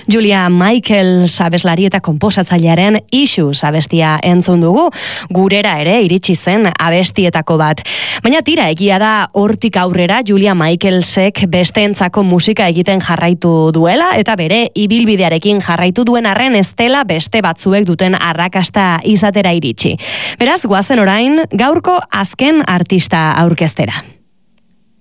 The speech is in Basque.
Julia Michaels abeslari eta konposatzailearen Issues abestia entzun dugu, gurera ere iritsi zen abestietako bat. Baina tira, egia da hortik aurrera Julia Michaelsek besteentzako musika egiten jarraitu duela eta bere ibilbidearekin jarraitu duen arren ez dela beste batzuek duten arrakasta izatera iritsi. Beraz, goazen orain gaurko azken artista aurkeztera.